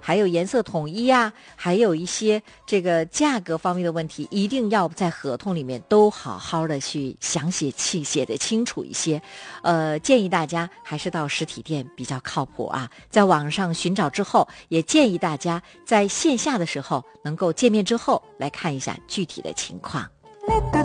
还有颜色统一啊，还有一些这个价格方面的问题，一定要在合同里面都好好的去详写得清楚一些。建议大家还是到实体店比较靠谱啊。在网上寻找之后，也建议大家在线下的时候能够见面之后来看一下具体的情况。